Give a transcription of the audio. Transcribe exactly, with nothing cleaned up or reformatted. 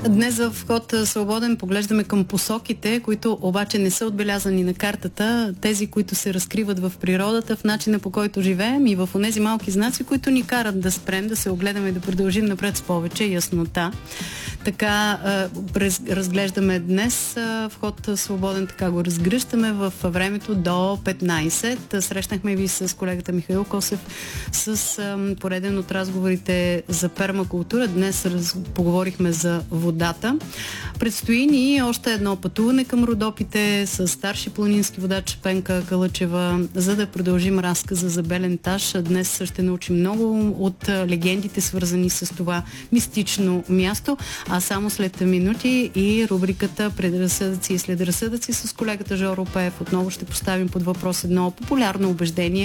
Днес в Вход свободен поглеждаме към посоките, които обаче не са отбелязани на картата, тези, които се разкриват в природата, в начина по който живеем и в онези малки знаци, които ни карат да спрем, да се огледаме и да продължим напред с повече яснота. Така разглеждаме днес Вход свободен, така го разгръщаме в времето до петнайсет. Срещнахме ви с колегата Михаил Косев с пореден от разговорите за пермакултура. Днес раз... поговорихме за водата. Предстои ни още едно пътуване към Родопите с старши планински водач Пенка Калъчева, за да продължим разказа за Беленташ. Днес ще научим много от легендите, свързани с това мистично място. А само след минути и рубриката Предразсъдъци и следразсъдъци с колегата Жоро Пеев. Отново ще поставим под въпрос едно популярно убеждение,